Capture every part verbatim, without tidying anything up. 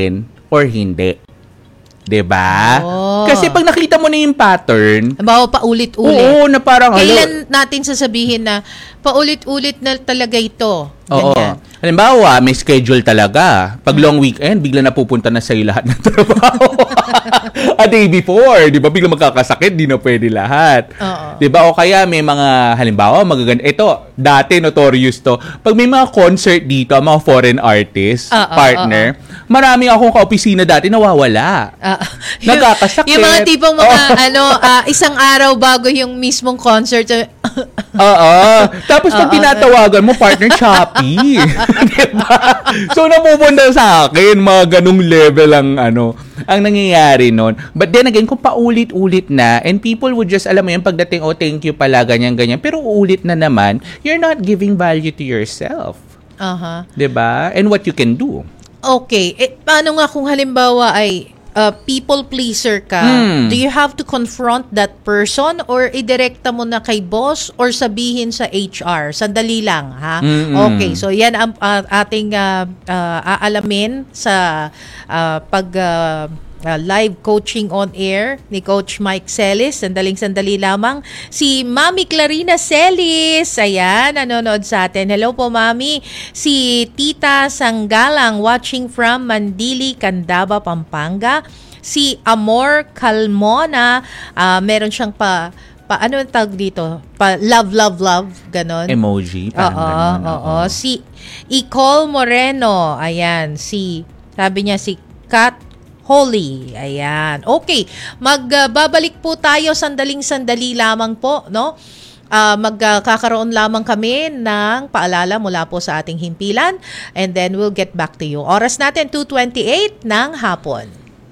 akin or hindi. 'Di ba? Oh. Kasi pag nakita mo na yung pattern, bawa paulit-ulit. Oo, na parang kailan natin sasabihin na paulit-ulit na talaga ito? Ganyan. Oo. Halimbawa, may schedule talaga. Pag long weekend, bigla napupunta na sa'yo lahat ng trabaho. A day before, di ba? Bigla magkakasakit, di na pwede lahat. Oo. Di ba? O kaya may mga, halimbawa, magaganda. Ito, dati notorious to. Pag may mga concert dito, mga foreign artist, uh, uh, partner, uh, uh. marami akong kaopisina dati nawawala. Uh, Nagkakasakit. Yung mga tipong mga, oh. ano, uh, isang araw bago yung mismong concert. Oo. Tapos pag uh, tinatawagan mo, partner, choppy. Diba? So, napupunta sa akin, mga ganung level ang, ano, ang nangyayari nun. But then again, kung paulit-ulit na, and people would just, alam mo yun, pagdating, oh, thank you pala, ganyan-ganyan. Pero uulit na naman, you're not giving value to yourself. Uh-huh. Diba? And what you can do. Okay. Eh, paano nga kung halimbawa ay uh, people pleaser ka? Hmm. Do you have to confront that person or idirekta mo na kay boss or sabihin sa H R? Sandali lang, ha? Mm-hmm. Okay. So, yan ang uh, ating uh, uh, aalamin sa uh, pag... Uh, Uh, live coaching on air ni Coach Mike Celis. Sandaling-sandali lamang. Si Mami Clarina Celis. Ayan, nanonood sa atin. Hello po, Mami. Si Tita Sanggalang watching from Mandili, Candaba, Pampanga. Si Amor Calmona. Uh, meron siyang pa... pa ano ang tawag dito? Pa love, love, love. Ganon. Emoji. Parang oo, ganon. Oo. Si Icole Moreno. Ayan. Si... Sabi niya si Kat Holy. Ayan. Okay. Magbabalik uh, po tayo sandaling-sandali lamang po, no? Uh, magkakaroon uh, lamang kami ng paalala mula po sa ating himpilan and then we'll get back to you. Oras natin, two twenty-eight ng hapon.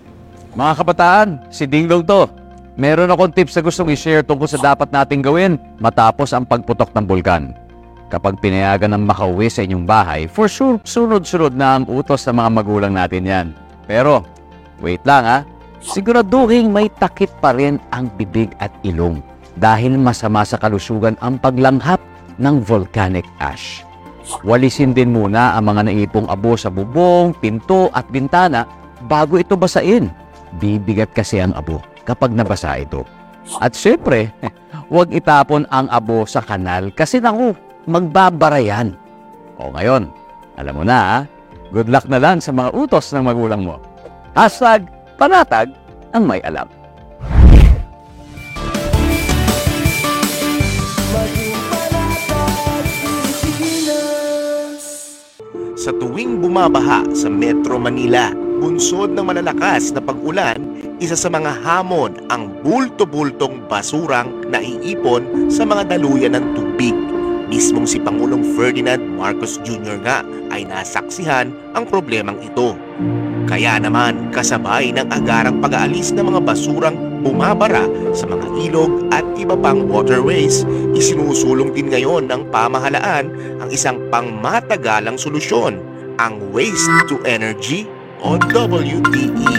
Mga kabataan, si Dinglong to. Meron akong tips na gustong i-share tungkol sa dapat nating gawin matapos ang pagputok ng bulkan. Kapag pinayagan ng makauwi sa inyong bahay, for sure, sunod-sunod na ang utos sa mga magulang natin yan. Pero, wait lang ha, siguraduhin may takip pa rin ang bibig at ilong dahil masama sa kalusugan ang paglanghap ng volcanic ash. Walisin din muna ang mga naipong abo sa bubong, pinto at bintana bago ito basain. Bibigat kasi ang abo kapag nabasa ito. At syempre, huwag itapon ang abo sa kanal kasi naku, magbabara yan. O ngayon, alam mo na ha, good luck na lang sa mga utos ng magulang mo. Hashtag panatag ang may alam. Sa tuwing bumabaha sa Metro Manila, bunsod ng malalakas na pag-ulan, isa sa mga hamon ang bulto-bultong basurang naiipon sa mga daluyan ng tubig. Mismong si Pangulong Ferdinand Marcos Junior nga ay nasaksihan ang problemang ito. Kaya naman kasabay ng agarang pag-aalis ng mga basurang bumabara sa mga ilog at iba pang waterways, isinusulong din ngayon ng pamahalaan ang isang pangmatagalang solusyon, ang Waste to Energy o W T E.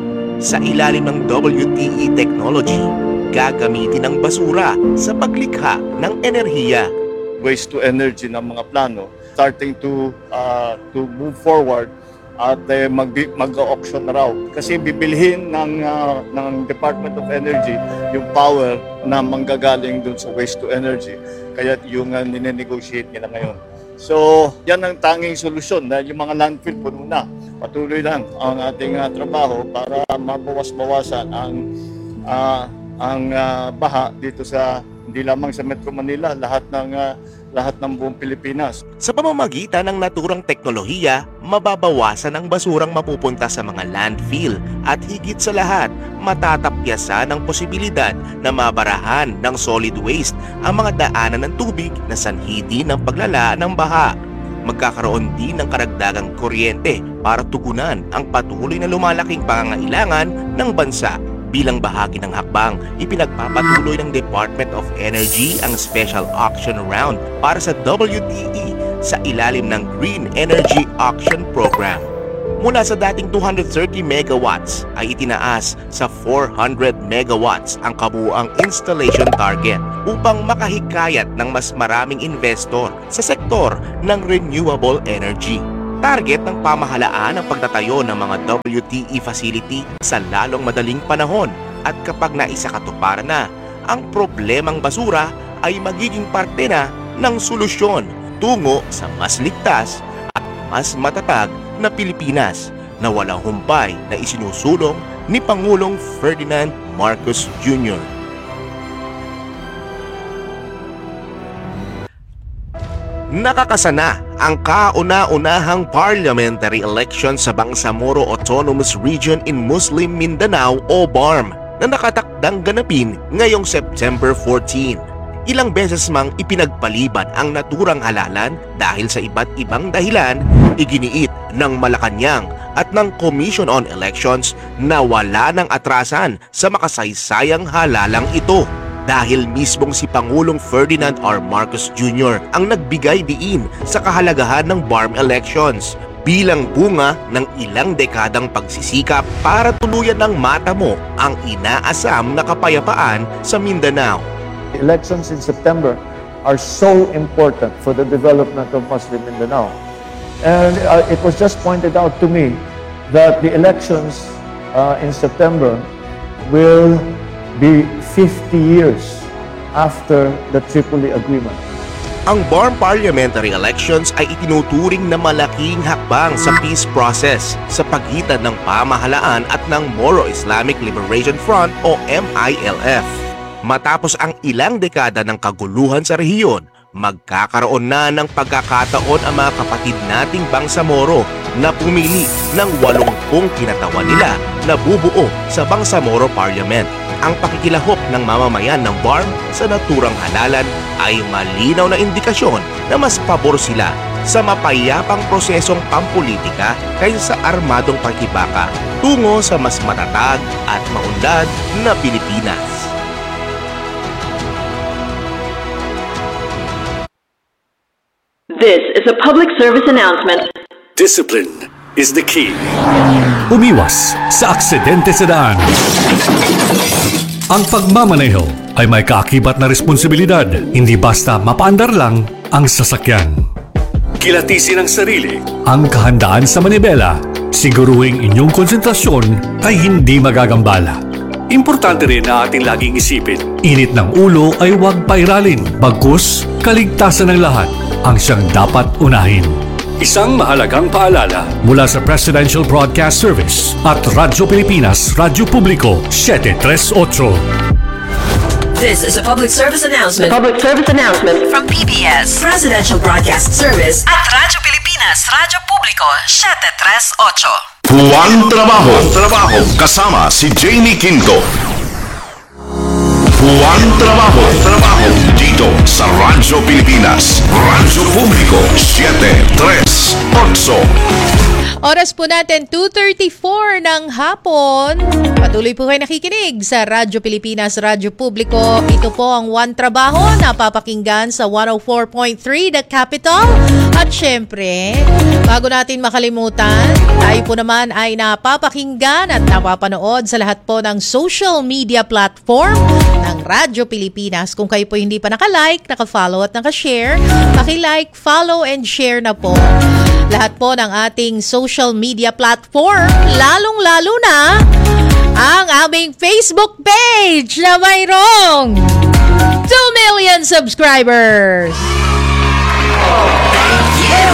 Sa ilalim ng W T E technology, gagamitin ang basura sa paglikha ng enerhiya. Waste to energy ng mga plano starting to uh, to move forward at uh, mag mag-auction na raw kasi bibilhin ng uh, ng Department of Energy yung power na manggagaling dun sa waste to energy, kaya yung uh, nine-negotiate nila ngayon. So yan ang tanging solusyon dahil yung mga landfill po muna patuloy lang ang ating uh, trabaho para mabawas-bawasan ang uh, ang uh, baha dito sa hindi lamang sa Metro Manila, lahat ng uh, lahat ng buong Pilipinas. Sa pamamagitan ng naturang teknolohiya, mababawasan ang basurang mapupunta sa mga landfill at higit sa lahat, matatapyasan ang posibilidad na mabarahan ng solid waste ang mga daanan ng tubig na sanhi din ng paglala ng baha. Magkakaroon din ng karagdagang kuryente para tugunan ang patuloy na lumalaking pangangailangan ng bansa. Bilang bahagi ng hakbang, ipinagpapatuloy ng Department of Energy ang special auction round para sa W T E sa ilalim ng Green Energy Auction Program. Mula sa dating two hundred thirty megawatts ay itinaas sa four hundred megawatts ang kabuuang installation target upang makahikayat ng mas maraming investor sa sektor ng renewable energy. Target ng pamahalaan ang pagtatayo ng mga W T E facility sa lalong madaling panahon at kapag naisakatuparan na, ang problemang basura ay magiging parte na ng solusyon tungo sa mas ligtas at mas matatag na Pilipinas na walang humpay na isinusulong ni Pangulong Ferdinand Marcos Junior Nakakasana ang kauna-unahang parliamentary election sa Bangsamoro Autonomous Region in Muslim Mindanao o B A R M na nakatakdang ganapin ngayong September fourteenth. Ilang beses mang ipinagpaliban ang naturang halalan dahil sa iba't ibang dahilan, iginiit ng Malacanang at ng Commission on Elections na wala ng atrasan sa makasaysayang halalang ito. Dahil mismong si Pangulong Ferdinand R. Marcos Junior ang nagbigay diin sa kahalagahan ng B A R M elections bilang bunga ng ilang dekadang pagsisikap para tuluyan ng matamo ang inaasam na kapayapaan sa Mindanao. Elections in September are so important for the development of Muslim Mindanao. And uh, it was just pointed out to me that the elections uh, in September will be fifty years after the Tripoli Agreement. Ang B A R M parliamentary elections ay itinuturing na malaking hakbang sa peace process sa pagitan ng pamahalaan at ng Moro Islamic Liberation Front o M I L F. Matapos ang ilang dekada ng kaguluhan sa rehiyon, magkakaroon na ng pagkakataon ang mga kapatid nating Bangsamoro na pumili ng walumpung kinatawan nila na bubuo sa Bangsamoro Parliament. Ang pakikilahok ng mamamayan ng B A R M sa naturang halalan ay malinaw na indikasyon na mas pabor sila sa mapayapang prosesong pampolitika kaysa sa armadong pakibaka tungo sa mas matatag at maunlad na Pilipinas. This is a public service announcement. Discipline is the key. Umiwas sa aksidente sa daan. Ang pagmamaneho ay may kaakibat na responsibilidad, hindi basta mapaandar lang ang sasakyan. Kilatisin ang sarili, ang kahandaan sa manibela, siguruhing inyong konsentrasyon ay hindi magagambala. Importante rin na ating laging isipin, init ng ulo ay huwag pairalin, bagkus kaligtasan ng lahat ang siyang dapat unahin. Isang mahalagang paalala mula sa Presidential Broadcast Service at Radyo Pilipinas, Radyo Publiko, seven three eight. This is a public service announcement. A public service announcement From P B S, Presidential Broadcast Service at Radyo Pilipinas, Radyo Publiko, seven three eight. Juan Trabajo, Trabajo, kasama si Jamie Quinto. Juan Trabajo, Trabajo, dito sa Radyo Pilipinas, Radyo Publiko, seven three eight. Oras po natin, two thirty-four ng hapon. Patuloy po kayo nakikinig sa Radyo Pilipinas, Radyo Publiko. Ito po ang One Trabaho, napapakinggan sa one oh four point three The Capital. At syempre, bago natin makalimutan, tayo po naman ay napapakinggan at napapanood sa lahat po ng social media platform ng Radyo Pilipinas. Kung kayo po hindi pa nakalike, nakafollow at nakashare, pakilike, follow and share na po lahat po ng ating social media platform, lalong-lalo na ang aming Facebook page na mayroong two million subscribers. Oh, thank you!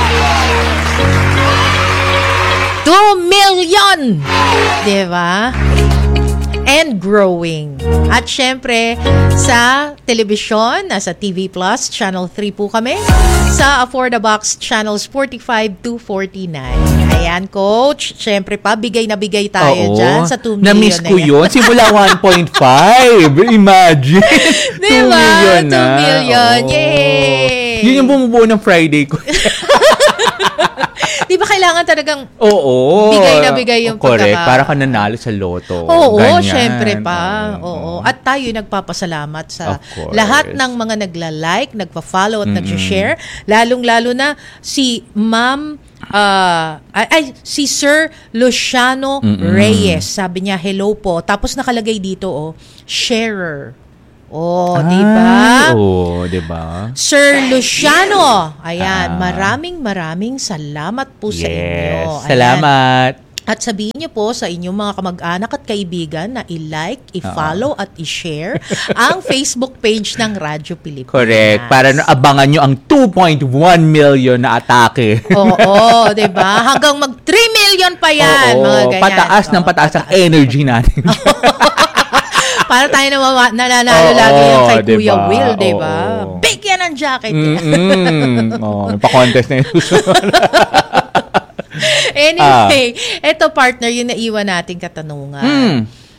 two million! Diba? And growing. At syempre, sa telebisyon, nasa T V Plus, Channel three po kami. Sa Affordabox, Channels forty-five to forty-nine. Ayan, Coach. Syempre pa, bigay na bigay tayo Oo, dyan sa two million. Na-miss ko na yan. yun. Simula one point five. Imagine. Diba? two million na. two million. Oo. Yay! Yun yung bumubuo ng Friday ko. Di ba kailangan talagang Oo. bigay na bigay yung Correct. pagkaka- Para ka nanalo sa loto. Oo, Ganyan. syempre pa. Oo. Oo. At tayo nagpapasalamat sa Of course. lahat ng mga nagla-like, nagpa-follow at nag-share. Lalong-lalo na si Ma'am uh, ay, ay, si Sir Luciano Mm-mm. Reyes. Sabi niya, hello po. Tapos nakalagay dito, oh, sharer. Oh, di ba? Oo, di ba? Sir Luciano, ayan, Ah. maraming maraming salamat po sa inyo. Yes, Ayan. salamat. At sabihin niyo po sa inyong mga kamag-anak at kaibigan na i-like, i-follow at i-share ang Facebook page ng Radyo Pilipinas. Correct. Para na abangan nyo ang two point one million na atake. Oo, 'di ba? Hanggang mag three million pa 'yan, Oo, mga ganyan. pataas ng Oo, pataas ang energy natin. Para tayo nawawa, nananalo Oo, lagi yung kay Kuya diba? Will, 'di ba? Oo. Bigyan ng jacket. Mm-mm. Oh, pa-contest na yun. Anyway, eto partner, yung naiwan nating katanungan. Mm.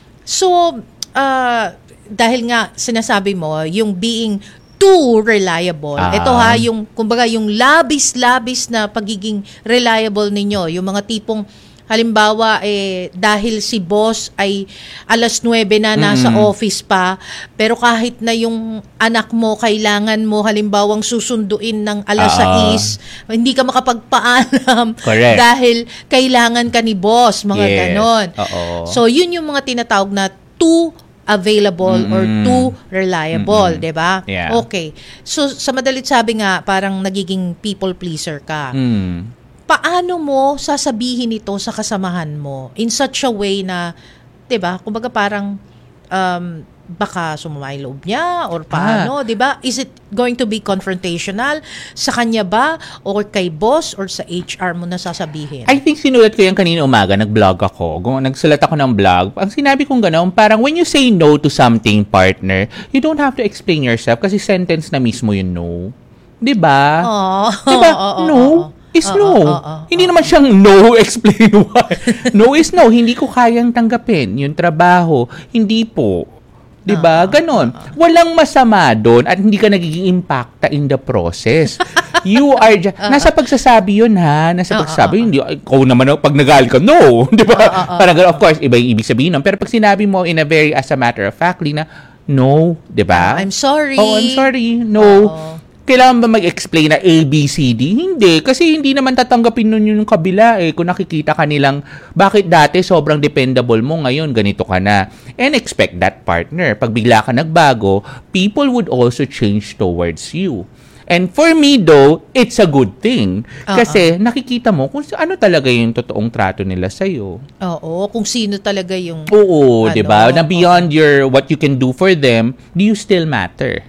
So, uh, dahil nga sinasabi mo, yung being too reliable. Ah. Ito ha, yung, kumbaga, yung labis-labis na pagiging reliable ninyo. Yung mga tipong, halimbawa, eh, dahil si boss ay alas nuwebe na nasa Mm. office pa, pero kahit na yung anak mo, kailangan mo, halimbawang susunduin ng alas Ah. sais, hindi ka makapagpaalam Correct. dahil kailangan ka ni boss, mga Yes. ganon. Oo. So, yun yung mga tinatawag na too available or Mm-mm. too reliable, Mm-mm. 'di ba? Yeah. Okay. So, sa madalit sabi nga, parang nagiging people pleaser ka. Mm. Paano mo sasabihin ito sa kasamahan mo in such a way na, 'di ba? Kumbaga parang um, baka sumama yung loob niya or paano, 'di ba? Is it going to be confrontational sa kanya ba or kay boss or sa H R mo na sasabihin? I think sinulat ko yan kanina umaga, nag-blog ako. Gu- Nagsulat ako ng blog. Ang sinabi kong gano'n, parang when you say no to something, partner, you don't have to explain yourself kasi sentence na mismo yung no. 'Di ba? Oh. 'Di ba? Oo, oo, No oo. is Oo, no. oo, oo, Hindi oo. naman siyang no, explain why. No is no. Hindi ko kayang tanggapin yung trabaho. Hindi po. 'Di ba? Ganon. Walang masama doon at hindi ka nagiging impacta in the process. You are just, nasa pagsasabi yun ha. Nasa pagsasabi, hindi, ikaw naman, pag nagalit ka, no. 'Di ba? Parang ganun, of course, iba yung ibig sabihin nun. Pero pag sinabi mo in a very, as a matter of factly na, no, 'di ba? I'm sorry. Oh, I'm sorry. No. Oo. Kailangan ba mag-explain na A, B, C, D? Hindi. Kasi hindi naman tatanggapin nun yung kabila eh. Kung nakikita ka nilang, bakit dati sobrang dependable mo, ngayon ganito ka na. And expect that, partner. Pag bigla ka nagbago, people would also change towards you. And for me though, it's a good thing. Kasi nakikita mo kung ano talaga yung totoong trato nila sa'yo. Oo, kung sino talaga yung... Oo, Ano, 'di ba? Na beyond your what you can do for them, do you still matter?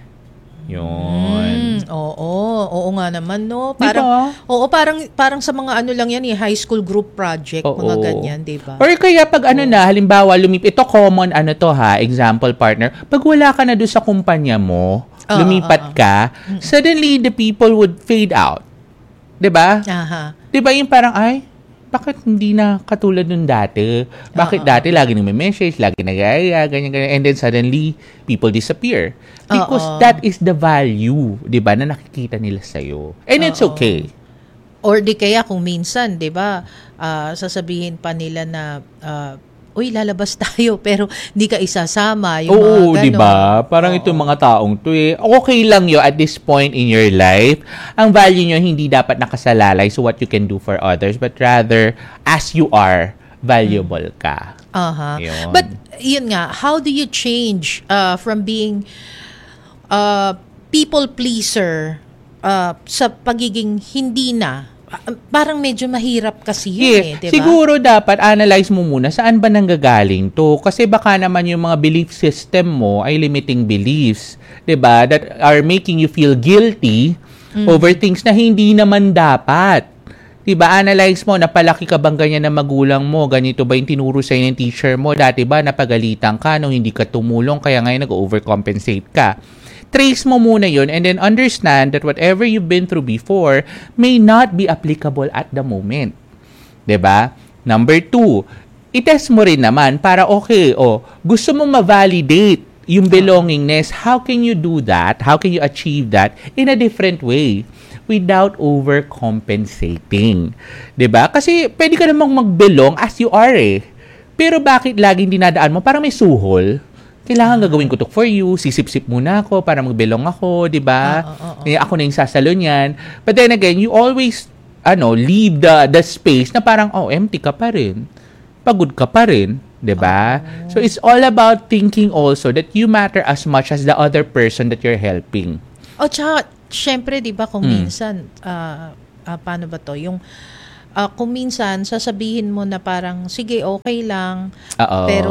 Yun. Mm, oo, oo nga naman, no? Di Parang, ba? oo, parang, parang sa mga ano lang yan, eh, high school group project, Oo. mga ganyan, di ba? Or kaya pag ano na, halimbawa, lumip, ito common ano to ha, example partner, pag wala ka na doon sa kumpanya mo, Oo, lumipat oo, ka, suddenly the people would fade out. 'Di ba? Aha. 'Di ba yung parang, ay, bakit hindi na katulad nung dati? Bakit Oo. dati lagi nang may message, lagi nag-aaya, ganyan, ganyan, and then suddenly, people disappear. Because Oo. that is the value, 'di ba, na nakikita nila sa'yo. And it's Oo. okay. Or di kaya kung minsan, di ba, ah, sasabihin pa nila na, ah, uy, lalabas tayo, pero di ka isasama. Yung Oo, mga di ganon. ba? Parang Oo. itong mga taong to eh. Okay lang yun at this point in your life. Ang value nyo hindi dapat nakasalalay so what you can do for others, but rather, as you are, valuable ka. Aha. Yun. But, yun nga, how do you change uh, from being uh, people pleaser uh, sa pagiging hindi na? Uh, Parang medyo mahirap kasi yun Yeah, eh, di ba? siguro dapat analyze mo muna saan ba nanggagaling to kasi baka naman yung mga belief system mo ay limiting beliefs, 'di ba? That are making you feel guilty Mm. over things na hindi naman dapat. 'Di ba? Analyze mo, napalaki ka bang ganyan ng magulang mo? Ganito ba yung tinuro sa ng teacher mo? Dati ba napagalitan ka nung hindi ka tumulong kaya ngayon nag-overcompensate ka? Trace mo muna yun and then understand that whatever you've been through before may not be applicable at the moment. 'Di ba? Number two, itest mo rin naman para okay, oh, gusto mo ma-validate yung belongingness. How can you do that? How can you achieve that in a different way without overcompensating? 'Di ba? Kasi pwede ka namang mag-belong as you are eh. Pero bakit laging dinadaan mo parang may suhol? Kailangan gagawin ko to for you, sisip-sip muna ako para mag-belong ako, di ba? Eh, ako na yung sasalo niyan. But then again, you always, ano, leave the the space na parang, oh, empty ka pa rin. pagod ka pa rin. Diba? Oh. So, it's all about thinking also that you matter as much as the other person that you're helping. O, tsaka, syempre, diba, kung mm. minsan, uh, uh, paano ba to? Yung, uh, kung minsan, sasabihin mo na parang, sige, okay lang, Uh-oh. pero,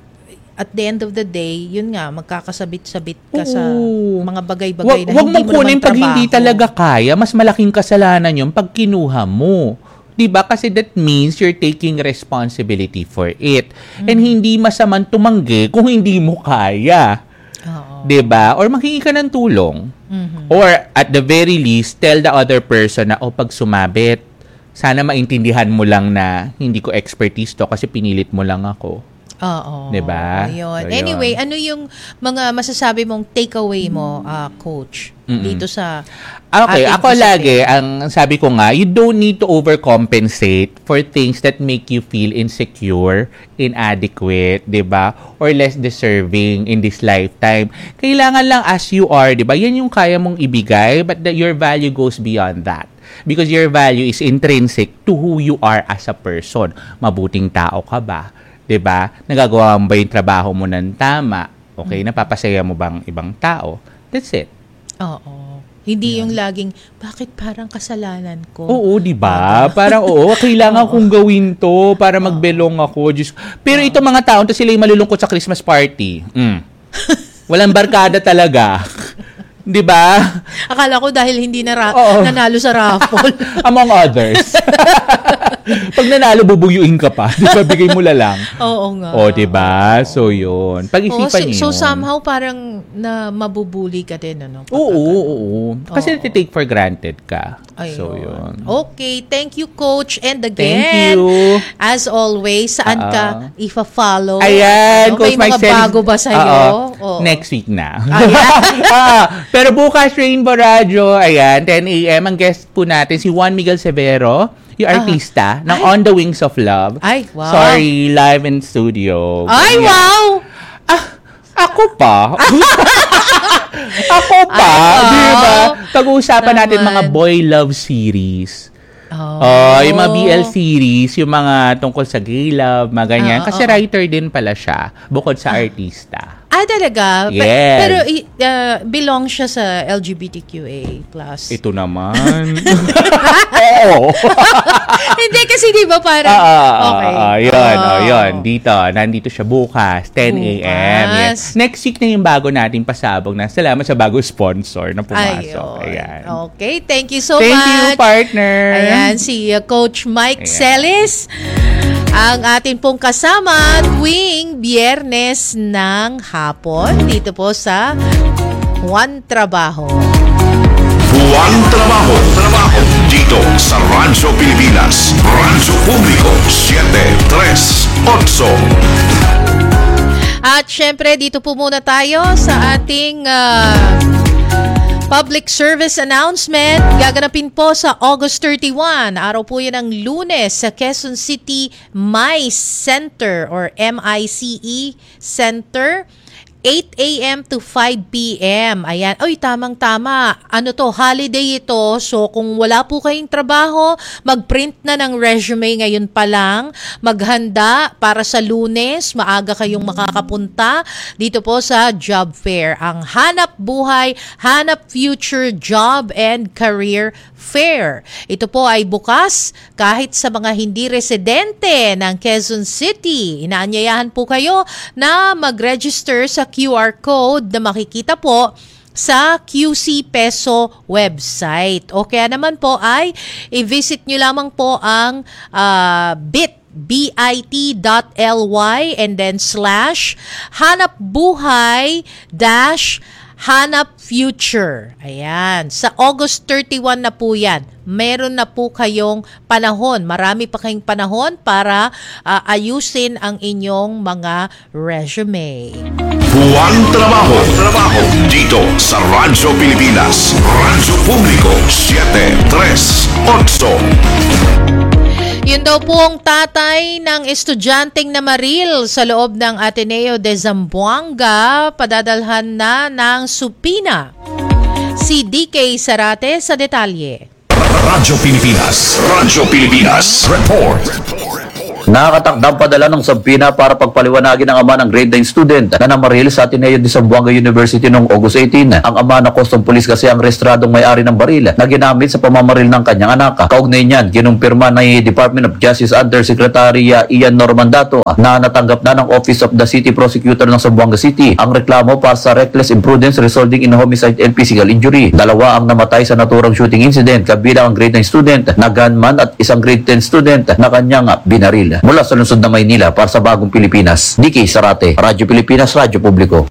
at the end of the day, yun nga, magkakasabit-sabit ka Oo. sa mga bagay-bagay w- na hindi mo naman trabaho. Pag hindi talaga kaya, mas malaking kasalanan yun pag kinuha mo. Diba? Kasi that means you're taking responsibility for it. Mm-hmm. And hindi masamang tumanggi kung hindi mo kaya. Oo. Diba? Or makihingi ka ng tulong. Mm-hmm. Or at the very least, tell the other person na, oh, pag sumabit, sana maintindihan mo lang na hindi ko expertise to kasi pinilit mo lang ako. Oo. Diba? Ayun. So, anyway, yun. Ano yung mga masasabi mong takeaway mo, uh, Coach, Mm-mm. dito sa Okay, ako lagi, ang sabi ko nga, you don't need to overcompensate for things that make you feel insecure, inadequate, diba? Or less deserving in this lifetime. Kailangan lang as you are, diba? Yan yung kaya mong ibigay, but the, your value goes beyond that. Because your value is intrinsic to who you are as a person. Mabuting tao ka ba? Diba? Nagagawa mo ba yung trabaho mo ng tama? Okay, napapasaya mo bang ibang tao? That's it. Oo. Hindi yeah. yung laging, bakit parang kasalanan ko? Oo, diba? Parang, oo, kailangan kong gawin to para magbelong ako. Diyos. Pero itong mga taon, to sila yung malulungkot sa Christmas party. Mm. Walang barkada talaga. Diba? Akala ko dahil hindi na ra- nanalo sa raffle. Among others. Pag nanalo, bubuyuin ka pa. Diba? Bigay mo lang. Oo nga. O, diba? So, yun. Pag-isipan Oo, niyo. So, so, somehow parang na mabubuli ka din, ano? Oo, oo, oo. Kasi oo. Take for granted ka. Ayun. So, yun. Okay. Thank you, Coach. And again, thank you. As always, saan Uh-oh. ka ifa-follow? Ayan. Ano? May mga Marcel, bago ba sa'yo? Next week na. ah, pero bukas, Rainbow Radio, ayan, ten a.m. Ang guest po natin, si Juan Miguel Severo, yung artista uh, ng ay. On the Wings of Love. Ay, wow. Sorry, live in studio. Ay, ganyan. Wow! Ah, ako pa. ako pa. Ay, wow. Diba? Pag-uusapan natin mga boy love series. Oh. Uh, yung mga B L series, yung mga tungkol sa gay love, mga ganyan. Uh, Kasi uh, writer din pala siya, bukod sa uh, artista. Ah, talaga? Yes. Pa- pero uh, belong siya sa L G B T Q A plus. Ito naman. Oo. Hindi kasi di ba parang, uh, uh, okay. Uh, yun, oh. oh, yun. Dito, nandito siya bukas, ten a.m. Yes. Next week na yung bago nating pasabog na. Salamat sa bago sponsor na pumasok. Ayun. Ayan. Okay, thank you so thank much. Thank you, partner. Ayan, si uh, Coach Mike Ayan. Celis. Ang atin pong kasama tuwing Biyernes ng hapon dito po sa Juan Trabajo. Juan Trabajo, Trabajo dito sa Radyo Pilipinas, Radyo Publiko seven tres eight. At syempre dito po muna tayo sa ating uh, public service announcement. Gaganapin po sa August thirty-first. Araw po yan ng Lunes sa Quezon City Mice Center or M I C E Center. eight a.m. to five p.m. Ayan. Oy, tamang-tama. Ano to? Holiday ito. So, kung wala po kayong trabaho, mag-print na ng resume ngayon pa lang. Maghanda para sa Lunes. Maaga kayong makakapunta dito po sa job fair. Ang Hanap Buhay, Hanap Future Job and Career Fair. Ito po ay bukas kahit sa mga hindi residente ng Quezon City. Inaanyayahan po kayo na mag-register sa Q R code na makikita po sa Q C Peso website. O kaya naman po ay i-visit nyo lamang po ang uh, bit bit.ly and then slash hanap buhay dash Hanap Future. Ayan. Sa August thirty-first na po yan. Meron na po kayong panahon. Marami pa kayong panahon para uh, ayusin ang inyong mga resume. Juan Trabajo, Trabajo dito sa Radyo Pilipinas, Radyo Publiko seven tres eight. Yun daw po ang tatay ng estudyanteng namaril sa loob ng Ateneo de Zamboanga, padadalhan na ng supina. Si D K Sarate sa detalye. Radyo Pilipinas, Radyo Pilipinas, report. Nakakatakdang padala ng sabina para pagpaliwanagin ang ama ng grade nine student na namaril sa Ateneo de Zamboanga University noong August eighteen. Ang ama na custom police kasi ang restradong may-ari ng baril na ginamit sa pamamaril ng kanyang anak. Kaugnay niyan, ginumpirma ni Department of Justice Undersecretary Ian Normandato na natanggap na ng Office of the City Prosecutor ng Zamboanga City ang reklamo para sa reckless imprudence resulting in homicide and physical injury. Dalawa ang namatay sa naturang shooting incident, kabilang ang grade nine student na gunman at isang grade ten student na kanyang binaril. Mula sa lungsod ng Maynila para sa Bagong Pilipinas, Nicky Sarate, Radyo Pilipinas, Radyo Publiko.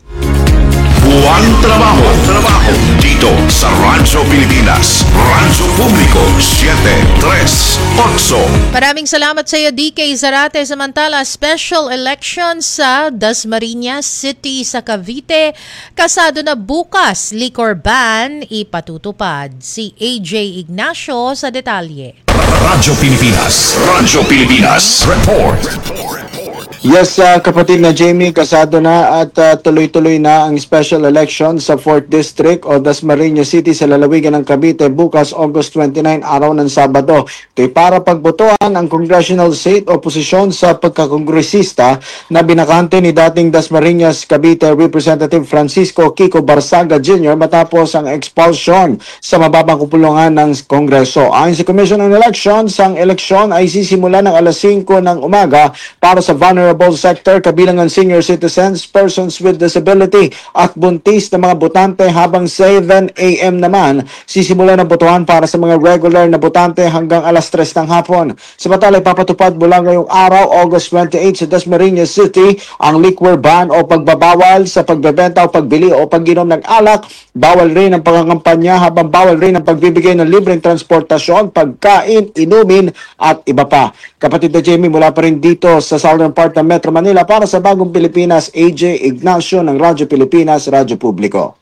Buwang trabaho, trabaho dito sa Radyo Pilipinas, Radyo Publiko, siyete tres otso. Maraming salamat sa iyo, D K Zarate. Samantala, special election sa Dasmariñas City sa Cavite. Kasado na bukas, liquor ban ipatutupad. Si A J Ignacio sa detalye. Radyo Pilipinas, Radyo Pilipinas, report. Yes, uh, kapatid na Jamie, kasado na at uh, tuloy-tuloy na ang special election sa fourth District o Dasmariñas City sa lalawigan ng Cavite bukas August twenty-nine, araw ng Sabado. Ito'y para pagbotohan ang congressional seat o posisyon sa pagkakongresista na binakante ni dating Dasmariñas Cavite Representative Francisco Kiko Barsaga Junior matapos ang expulsion sa mababang kupulungan ng Kongreso. Ayon sa Commission on Elections, ang eleksyon ay sisimula ng alas singko ng umaga para sa vulnerable sector, kabilang ang senior citizens, persons with disability at buntis na mga botante, habang seven a m naman sisimula ng botohan para sa mga regular na botante hanggang alas tres ng hapon. Samantala, ipapatupad mula ngayong araw, August twenty-eight, sa Dasmariñas City ang liquor ban o pagbabawal sa pagbebenta o pagbili o pag-inom ng alak. Bawal rin ang pangangampanya, habang bawal rin ang pagbibigay ng libreng transportasyon, pagkain, inumin at iba pa. Kapatid na Jamie, mula pa rin dito sa southern part ng Metro Manila para sa Bagong Pilipinas, A J Ignacio ng Radyo Pilipinas, Radyo Publiko.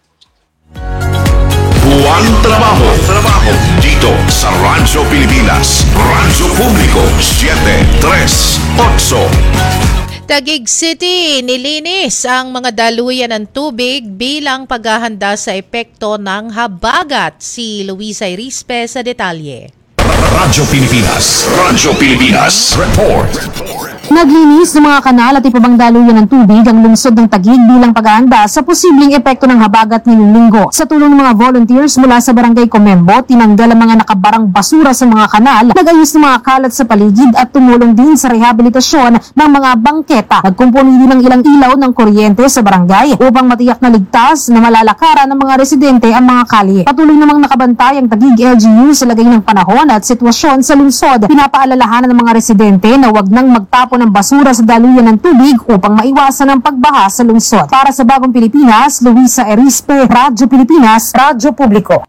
Buwang trabaho, trabaho dito sa Radyo Pilipinas, Radyo Publiko, siyete tres otso. Taguig City, nilinis ang mga daluyan ng tubig bilang paghahanda sa epekto ng habagat. Si Luisa Irispe sa detalye. Radyo Pilipinas, Radyo Pilipinas, report. Naglinis ng mga kanal at ibang daluyan ng tubig ang lungsod ng Taguig bilang paghahanda sa posibleng epekto ng habagat ngayong linggo. Sa tulong ng mga volunteers mula sa Barangay Comembo, tinanggal ang mga nakabarang basura sa mga kanal, nag-ayos ng mga kalat sa paligid at tumulong din sa rehabilitasyon ng mga bangketa. Nagkumpuni din ng ilang ilaw ng kuryente sa barangay upang matiyak na ligtas na malalakaran ng mga residente ang mga kalye. Patuloy namang nakabantay ang Taguig L G U sa lagay ng panahon at sitwasyon sa lungsod. Pinapaalalahanan ng mga residente na wag nang magtapon ng basura sa daluyan ng tubig upang maiwasan ang pagbaha sa lungsod. Para sa Bagong Pilipinas, Luisa Erispe, Radyo Pilipinas, Radyo Publiko.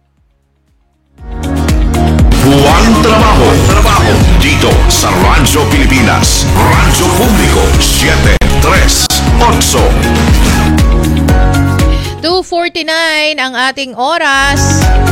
Buwang trabaho, trabaho dito sa Radyo Pilipinas, Radyo Publiko, siyete tres otso. two forty-nine ang ating oras.